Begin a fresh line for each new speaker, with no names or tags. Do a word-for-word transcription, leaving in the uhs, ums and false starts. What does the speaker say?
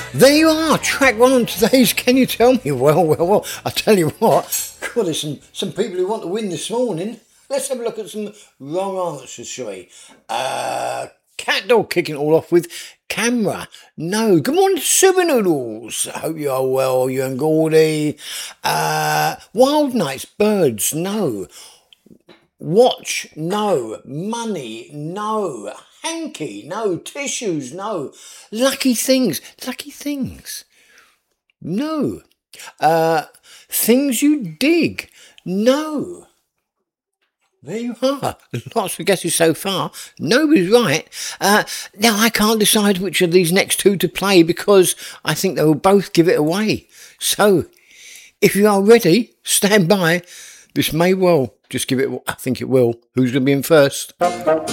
There you are, track one on today's Can You Tell Me? Well, well, well, I tell you what, God, there's some, some people who want to win this morning. Let's have a look at some wrong answers, shall we? Uh, Cat Dog kicking it all off with Camera. No. Good morning, Super Noodles. I hope you are well, you and Gordy. Uh, Wild Nights, Birds. No. Watch. No. Money. No. Hanky. No. Tissues. No. Lucky Things. Lucky Things. No. Uh, things you dig. No. There you are. Lots of guesses so far. Nobody's right. Uh, now, I can't decide which of these next two to play because I think they will both give it away. So, if you are ready, stand by. This may well just give it, I think it will. Who's going to be in first?